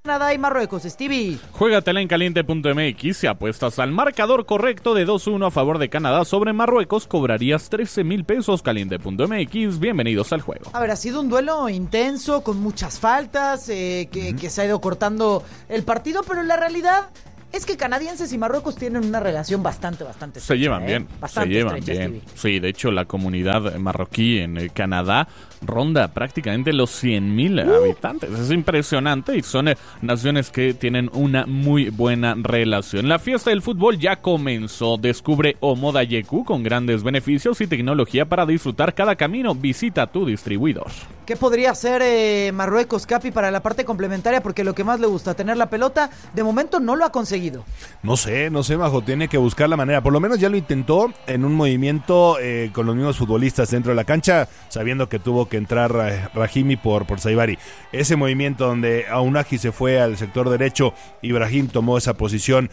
Canadá y Marruecos. Stevie. Juégatela en caliente.mx. Si apuestas al marcador correcto de 2-1 a favor de Canadá sobre Marruecos, cobrarías 13,000 pesos. Caliente.mx. Bienvenidos al juego. A ver, ha sido un duelo intenso, con muchas faltas, que se ha ido cortando el partido, pero la realidad es que canadienses y Marruecos tienen una relación bastante estrecha. Se llevan bien, bastante se llevan estrecha, bien. Stevie. Sí, de hecho la comunidad marroquí en Canadá ronda prácticamente los 100,000 habitantes. Es impresionante y son naciones que tienen una muy buena relación. La fiesta del fútbol ya comenzó. Descubre Omoda Yeku con grandes beneficios y tecnología para disfrutar cada camino. Visita tu distribuidor. ¿Qué podría hacer Marruecos, Capi, para la parte complementaria? Porque lo que más le gusta, tener la pelota, de momento no lo ha conseguido. No sé, Majo, tiene que buscar la manera. Por lo menos ya lo intentó en un movimiento con los mismos futbolistas dentro de la cancha, sabiendo que tuvo que entrar Brahimi por Saibari. Ese movimiento donde Aunaji se fue al sector derecho y Brahim tomó esa posición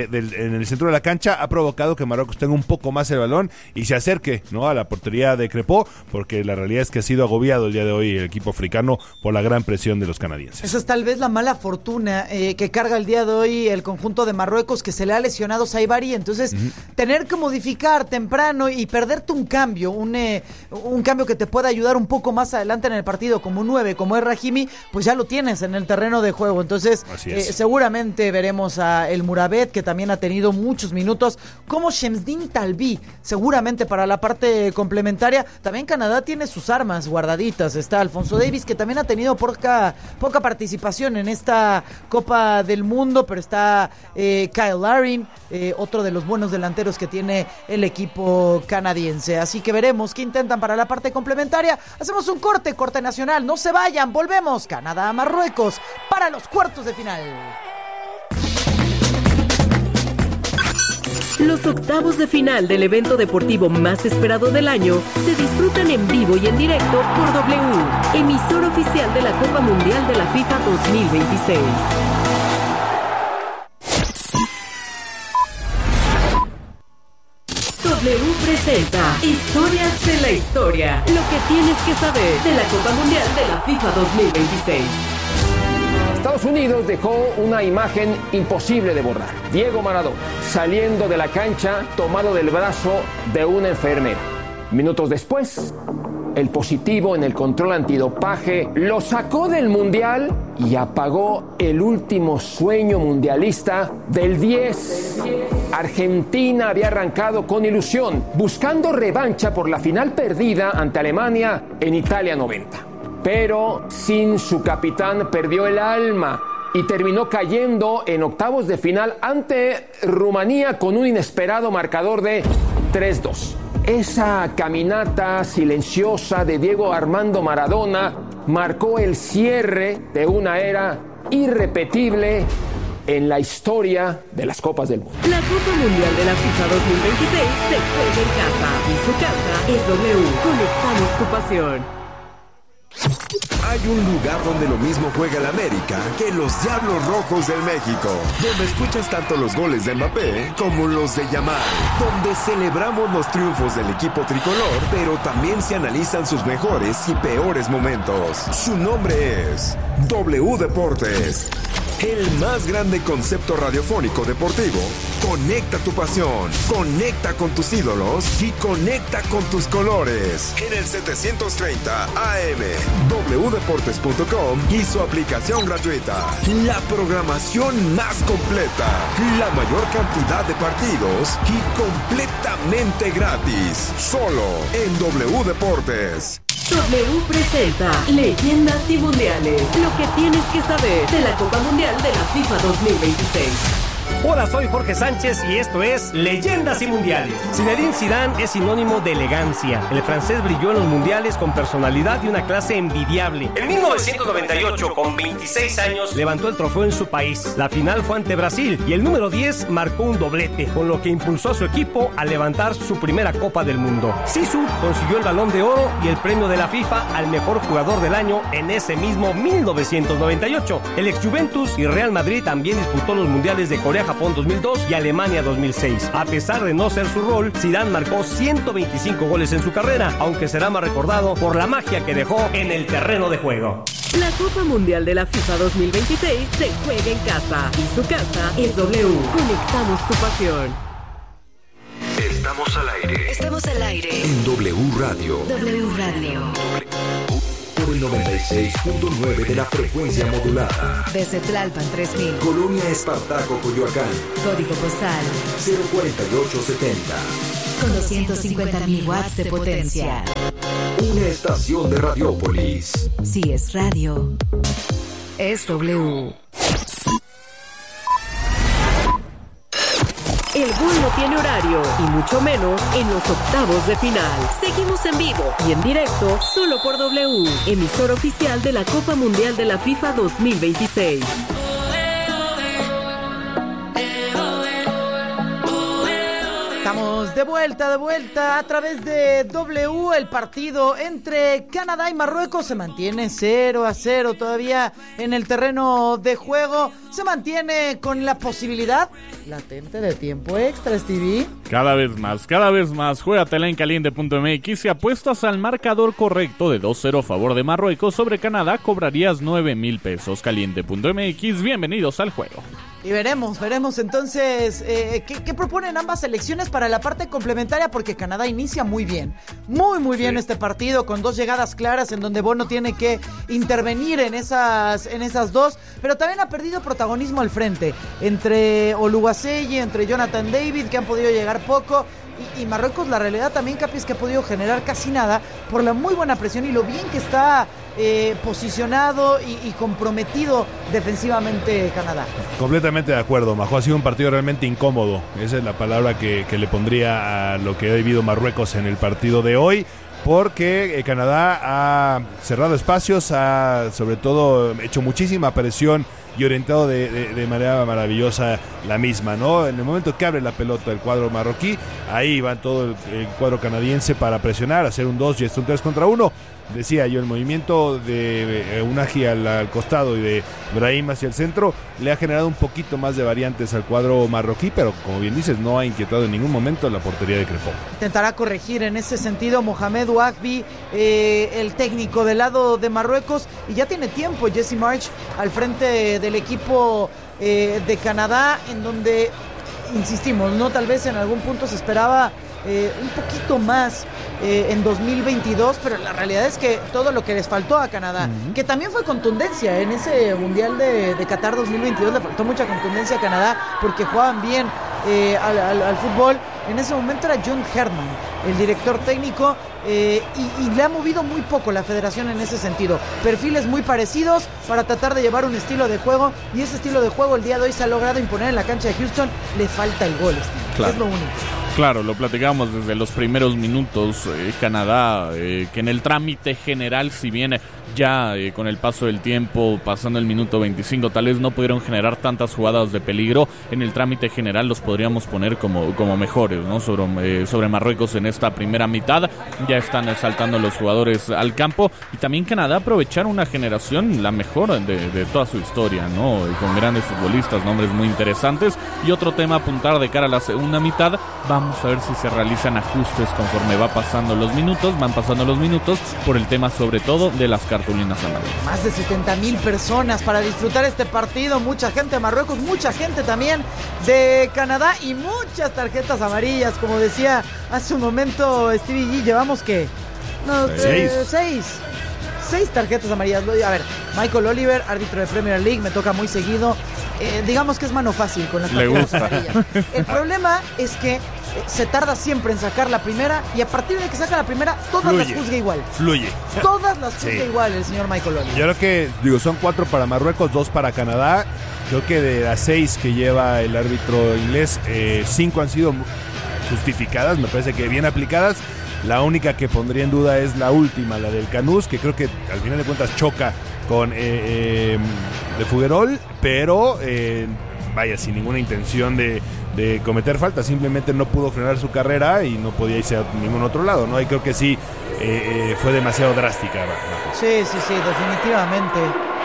en el centro de la cancha, ha provocado que Marruecos tenga un poco más el balón y se acerque, ¿no?, a la portería de Crepó, porque la realidad es que ha sido agobiado el día de hoy el equipo africano por la gran presión de los canadienses. Esa es tal vez la mala fortuna que carga el día de hoy el conjunto de Marruecos, que se le ha lesionado Saibari. Entonces tener que modificar temprano y perderte un cambio, un cambio que te pueda ayudar un poco más adelante en el partido, como un 9, como es Brahimi, pues ya lo tienes en el terreno de juego. Entonces seguramente veremos a El Mourabet, que también ha tenido muchos minutos, como Shemsdin Talbi, seguramente para la parte complementaria. También Canadá tiene sus armas guardaditas. Está Alfonso Davies, que también ha tenido poca participación en esta Copa del Mundo, pero está Kyle Larin, otro de los buenos delanteros que tiene el equipo canadiense. Así que veremos qué intentan para la parte complementaria. Hacemos un corte nacional, no se vayan, volvemos. Canadá, Marruecos, para los cuartos de final. Los octavos de final del evento deportivo más esperado del año se disfrutan en vivo y en directo por W, emisor oficial de la Copa Mundial de la FIFA 2026. W presenta Historias de la Historia. Lo que tienes que saber de la Copa Mundial de la FIFA 2026. Estados Unidos dejó una imagen imposible de borrar. Diego Maradona saliendo de la cancha tomado del brazo de una enfermera. Minutos después, el positivo en el control antidopaje lo sacó del Mundial y apagó el último sueño mundialista del 10. Argentina había arrancado con ilusión, buscando revancha por la final perdida ante Alemania en Italia 90. Pero sin su capitán perdió el alma y terminó cayendo en octavos de final ante Rumanía con un inesperado marcador de 3-2. Esa caminata silenciosa de Diego Armando Maradona marcó el cierre de una era irrepetible en la historia de las Copas del Mundo. La Copa Mundial de la FIFA 2026 se juega en casa y su casa es W. Conectamos tu pasión. Hay un lugar donde lo mismo juega el América que los Diablos Rojos del México, donde escuchas tanto los goles de Mbappé como los de Yamal, donde celebramos los triunfos del equipo tricolor, pero también se analizan sus mejores y peores momentos. Su nombre es W Deportes. El más grande concepto radiofónico deportivo. Conecta tu pasión, conecta con tus ídolos y conecta con tus colores. En el 730 AM, wdeportes.com y su aplicación gratuita. La programación más completa, la mayor cantidad de partidos y completamente gratis. Solo en W Deportes. W presenta Leyendas y Mundiales. Lo que tienes que saber de la Copa Mundial de la FIFA 2026. Hola, soy Jorge Sánchez y esto es Leyendas y Mundiales. Zinedine Zidane es sinónimo de elegancia. El francés brilló en los mundiales con personalidad y una clase envidiable. En 1998, con 26 años, levantó el trofeo en su país. La final fue ante Brasil y el número 10 marcó un doblete, con lo que impulsó a su equipo a levantar su primera Copa del Mundo. Zizou consiguió el Balón de Oro y el premio de la FIFA al mejor jugador del año en ese mismo 1998. El ex Juventus y Real Madrid también disputó los mundiales de Corea, Japón 2002 y Alemania 2006. A pesar de no ser su rol, Zidane marcó 125 goles en su carrera, aunque será más recordado por la magia que dejó en el terreno de juego. La Copa Mundial de la FIFA 2026 se juega en casa y su casa es W. Conectamos tu pasión. Estamos al aire. Estamos al aire. En W Radio. W Radio. Por el 96.9 de la frecuencia modulada. Desde Tlalpan 3000. Colonia Espartaco, Coyoacán. Código postal 04870. con 250.000 watts de potencia. Una estación de Radiópolis. Si es radio, es W. El gol no tiene horario y mucho menos en los octavos de final. Seguimos en vivo y en directo solo por W, emisor oficial de la Copa Mundial de la FIFA 2026. Estamos de vuelta a través de W. El partido entre Canadá y Marruecos se mantiene 0-0 todavía en el terreno de juego. Se mantiene con la posibilidad latente de tiempo extra, Stevie. Cada vez más. Juégatela en caliente.mx. Si apuestas al marcador correcto de 2-0 a favor de Marruecos sobre Canadá, cobrarías 9,000 pesos. Caliente.mx, bienvenidos al juego. Y veremos entonces qué proponen ambas selecciones para la parte complementaria, porque Canadá inicia muy bien, muy bien este partido, con 2 llegadas claras en donde Bono tiene que intervenir en esas dos, pero también ha perdido protagonismo al frente, entre Oluwaseyi, entre Jonathan David, que han podido llegar poco, y Marruecos, la realidad también, Capi, es que ha podido generar casi nada por la muy buena presión y lo bien que está posicionado y comprometido defensivamente Canadá. Completamente de acuerdo, Majo. Ha sido un partido realmente incómodo. Esa es la palabra que le pondría a lo que ha vivido Marruecos en el partido de hoy, porque Canadá ha cerrado espacios, ha sobre todo hecho muchísima presión y orientado de manera maravillosa la misma, ¿no? En el momento que abre la pelota el cuadro marroquí, ahí va todo el cuadro canadiense para presionar, hacer un 2 y un 3 contra 1. Decía yo, el movimiento de Unagi al costado y de Brahim hacia el centro le ha generado un poquito más de variantes al cuadro marroquí, pero como bien dices, no ha inquietado en ningún momento la portería de Crepó. Intentará corregir en ese sentido Mohamed Ouagbi, el técnico del lado de Marruecos, y ya tiene tiempo Jesse Marsch al frente del equipo de Canadá, en donde, insistimos, no, tal vez en algún punto se esperaba un poquito más en 2022, pero la realidad es que todo lo que les faltó a Canadá, que también fue contundencia en ese Mundial de Qatar 2022, le faltó mucha contundencia a Canadá porque jugaban bien al fútbol. En ese momento era John Herdman, el director técnico, y le ha movido muy poco la federación en ese sentido. Perfiles muy parecidos para tratar de llevar un estilo de juego, y ese estilo de juego el día de hoy se ha logrado imponer en la cancha de Houston. Le falta el gol, claro. Es lo único. Claro, lo platicamos desde los primeros minutos. Canadá, que en el trámite general, si bien ya con el paso del tiempo, pasando el minuto 25, tal vez no pudieron generar tantas jugadas de peligro, en el trámite general los podríamos poner como mejores, ¿no? Sobre Marruecos en esta primera mitad. Ya están saltando los jugadores al campo, y también Canadá aprovechar una generación, la mejor de toda su historia, ¿no? Con grandes futbolistas, nombres muy interesantes. Y otro tema a apuntar de cara a la segunda mitad, vamos a ver si se realizan ajustes conforme van pasando los minutos por el tema sobre todo de las cartulinas amarillas. Más de 70,000 personas para disfrutar este partido, mucha gente de Marruecos, mucha gente también de Canadá y muchas tarjetas amarillas, como decía hace un momento Stevie G. Llevamos que seis tarjetas amarillas. A ver, Michael Oliver, árbitro de Premier League, me toca muy seguido. Digamos que es mano fácil con las tarjetas amarillas. El problema es que se tarda siempre en sacar la primera, y a partir de que saca la primera, todas las juzga igual. Todas las juzga igual el señor Michael Oliver. Yo creo que, son 4 para Marruecos, 2 para Canadá. Creo que de las 6 que lleva el árbitro inglés, 5 han sido justificadas, me parece que bien aplicadas. La única que pondría en duda es la última, la del Canús, que creo que al final de cuentas choca con de Figuerol, pero vaya, sin ninguna intención de cometer falta, simplemente no pudo frenar su carrera y no podía irse a ningún otro lado, ¿no? Y creo que sí fue demasiado drástica. Sí, definitivamente.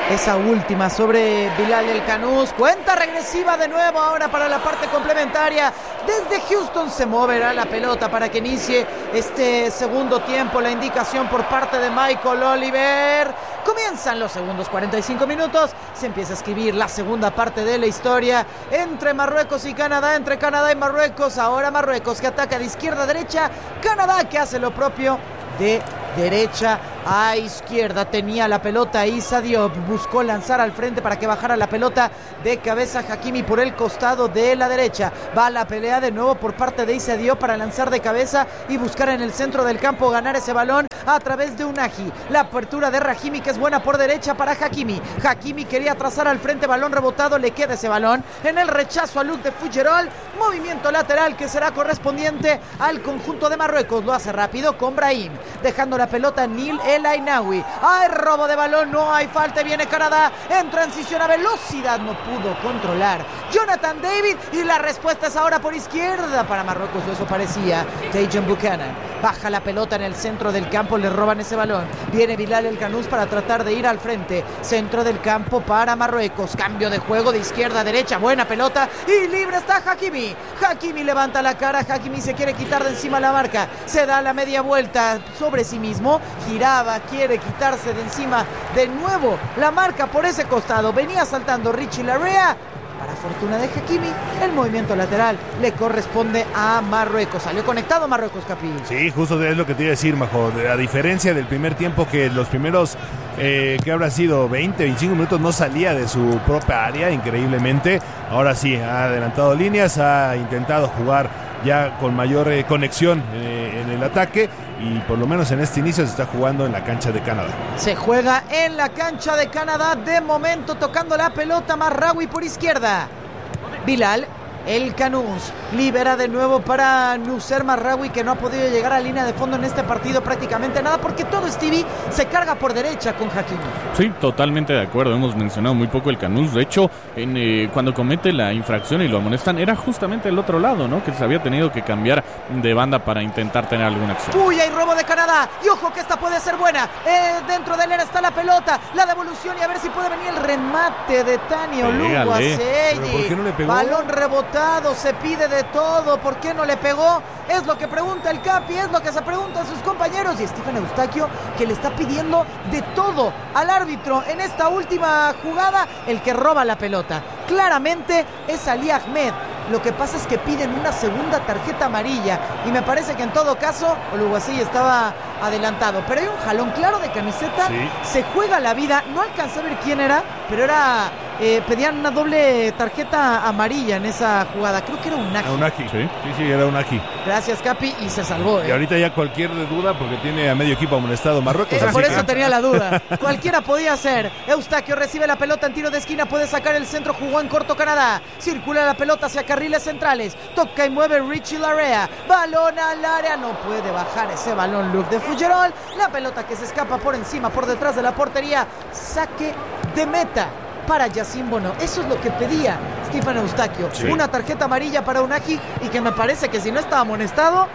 Esa última sobre Bilal El Canous. Cuenta regresiva de nuevo ahora para la parte complementaria. Desde Houston se moverá la pelota para que inicie este segundo tiempo. La indicación por parte de Michael Oliver. Comienzan los segundos 45 minutos. Se empieza a escribir la segunda parte de la historia entre Marruecos y Canadá, entre Canadá y Marruecos. Ahora Marruecos que ataca de izquierda a derecha. Canadá que hace lo propio de derecha a izquierda. Tenía la pelota Issa Diop, buscó lanzar al frente para que bajara la pelota de cabeza Hakimi por el costado de la derecha. Va la pelea de nuevo por parte de Issa Diop para lanzar de cabeza y buscar en el centro del campo ganar ese balón a través de Unagi. La apertura de Rahimi que es buena por derecha para Hakimi. Hakimi quería trazar al frente, balón rebotado, le queda ese balón en el rechazo a Luc de Fougerolles. Movimiento lateral que será correspondiente al conjunto de Marruecos. Lo hace rápido con Brahim, dejando la pelota Nil El Ainaoui. Hay robo de balón, no hay falta, viene Canadá en transición a velocidad, no pudo controlar Jonathan David y la respuesta es ahora por izquierda para Marruecos, eso parecía. Tajon Buchanan baja la pelota en el centro del campo, le roban ese balón, viene Bilal El Canous para tratar de ir al frente, centro del campo para Marruecos, cambio de juego de izquierda a derecha, buena pelota y libre está Hakimi. Hakimi levanta la cara, Hakimi se quiere quitar de encima la marca, se da la media vuelta sobre sí mismo, giraba, quiere quitarse de encima de nuevo la marca por ese costado, venía saltando Richie Larrea. Para fortuna de Hakimi, el movimiento lateral le corresponde a Marruecos. Salió conectado Marruecos, Capi. Sí, justo es lo que te iba a decir, Majo. A diferencia del primer tiempo, que los primeros, que habrá sido 20, 25 minutos, no salía de su propia área, increíblemente. Ahora sí, ha adelantado líneas, ha intentado jugar ya con mayor conexión en el ataque. Y por lo menos en este inicio se está jugando en la cancha de Canadá. Se juega en la cancha de Canadá. De momento tocando la pelota Marraoui por izquierda. Bilal El Canous libera de nuevo para Noussair Marraoui, que no ha podido llegar a línea de fondo en este partido prácticamente nada, porque todo Stevie se carga por derecha con Hakimi. Sí, totalmente de acuerdo. Hemos mencionado muy poco el Canous. De hecho, cuando comete la infracción y lo amonestan, era justamente el otro lado, ¿no? Que se había tenido que cambiar de banda para intentar tener alguna acción. Uy, hay robo de Canadá. Y ojo que esta puede ser buena. Dentro del área está la pelota. La devolución y a ver si puede venir el remate de Tani Oluwaseyi. ¿Por qué no le pegó? Balón rebotado. Se pide de todo. ¿Por qué no le pegó? Es lo que pregunta el Capi, es lo que se preguntan sus compañeros. Y Stephen Eustaquio, que le está pidiendo de todo al árbitro en esta última jugada. El que roba la pelota claramente es Ali Ahmed. Lo que pasa es que piden una segunda tarjeta amarilla y me parece que en todo caso Oluwaseyi estaba adelantado, pero hay un jalón claro de camiseta. Sí. Se juega la vida, no alcancé a ver quién era, pero era pedían una doble tarjeta amarilla en esa jugada. Creo que era Unagi. Sí, era Unagi. Gracias, Capi, y se salvó. Y ahorita ya cualquier duda, porque tiene a medio equipo amonestado Marruecos. Por eso tenía la duda. Cualquiera podía ser. Eustaquio recibe la pelota en tiro de esquina, puede sacar el centro, jugó en corto Canadá. Circula la pelota hacia carriles centrales. Toca y mueve Richie Larrea. Balón al área, no puede bajar ese balón Luc de Fougerolles. La pelota que se escapa por encima, por detrás de la portería. Saque de meta para Yacine Bono. Eso es lo que pedía Stephen Eustaquio. Sí. Una tarjeta amarilla para Unagi y que me parece que si no estaba amonestado,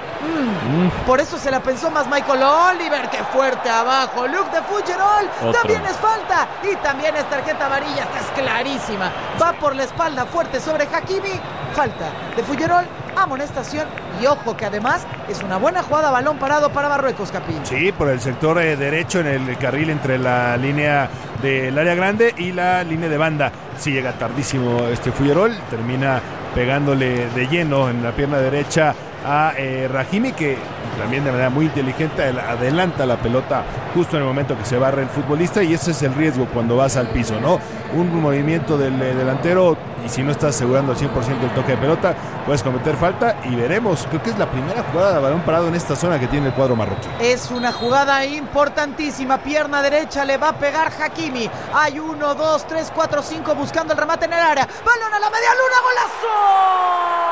por eso se la pensó más Michael Oliver. ¡Qué fuerte abajo! Luc de Fougerolles. También es falta y también es tarjeta amarilla. Esta es clarísima. Va por la espalda fuerte sobre Hakimi. Falta de Fougerolles. Amonestación y ojo que además es una buena jugada, balón parado para Marruecos, Capi. Sí, por el sector derecho en el carril entre la línea del área grande y la línea de banda. Sí, llega tardísimo Fougerolles, termina pegándole de lleno en la pierna derecha a Rahimi, que también de manera muy inteligente adelanta la pelota justo en el momento que se barre el futbolista, y ese es el riesgo cuando vas al piso, ¿no? Un movimiento del delantero, y si no estás asegurando al 100% el toque de pelota, puedes cometer falta y veremos. Creo que es la primera jugada de balón parado en esta zona que tiene el cuadro marroquí. Es una jugada importantísima, pierna derecha, le va a pegar Hakimi. Hay 1, 2, 3, 4, 5 buscando el remate en el área. Balón a la media luna, ¡golazo!